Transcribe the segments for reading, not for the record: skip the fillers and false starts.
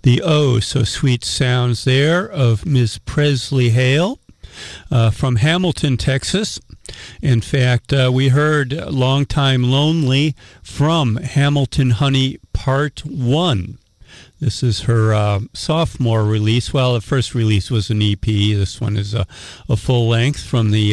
The oh so sweet sounds there of Ms. Presley Hale from Hamilton, Texas. In fact, we heard Long Time Lonely from Hamilton Honey Part 1. This is her sophomore release. Well, the first release was an EP. This one is a full length from the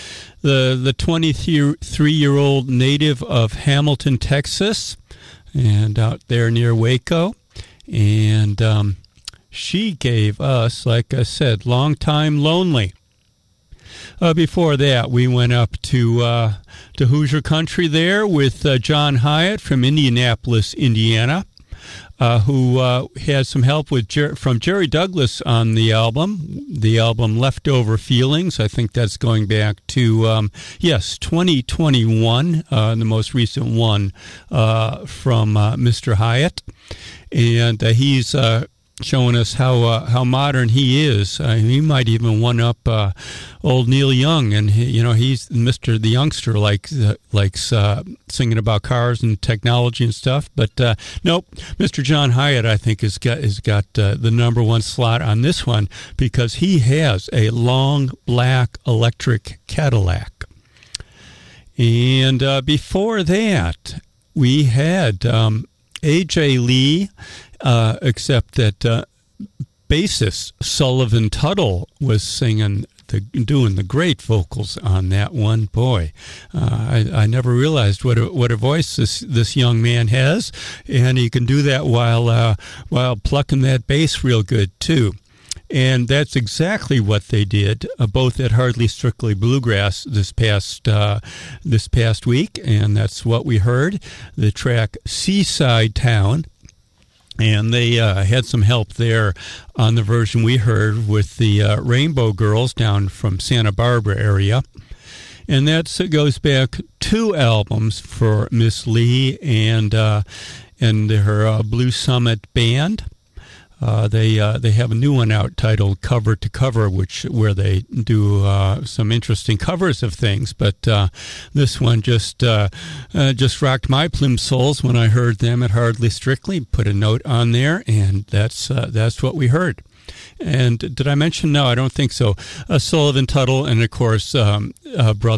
23-year-old native of Hamilton, Texas, and out there near Waco. And she gave us, like I said, Long Time Lonely. Before that, we went up to Hoosier Country there with John Hyatt from Indianapolis, Indiana. Who had some help from Jerry Douglas on the album Leftover Feelings. I think that's going back to, 2021, the most recent one from Mr. Hyatt. And he's showing us how modern he is. He might even one up old Neil Young, and he's Mr. the Youngster, likes singing about cars and technology and stuff. But nope, Mr. John Hyatt, I think, has got the number one slot on this one because he has a long black electric Cadillac. And before that, we had A.J. Lee. Except that bassist Sullivan Tuttle was singing, doing the great vocals on that one. Boy, I never realized what a voice this young man has, and he can do that while plucking that bass real good too. And that's exactly what they did, both at Hardly Strictly Bluegrass this past week, and that's what we heard. The track Seaside Town. And they had some help there on the version we heard with the Rainbow Girls down from Santa Barbara area. And that goes back 2 albums for Miss Lee and her Blue Summit band. They have a new one out titled Cover to Cover, where they do some interesting covers of things. But this one just rocked my plimsolls when I heard them at Hardly Strictly. Put a note on there, and that's what we heard. And did I mention? No, I don't think so. Sullivan Tuttle, and of course, brother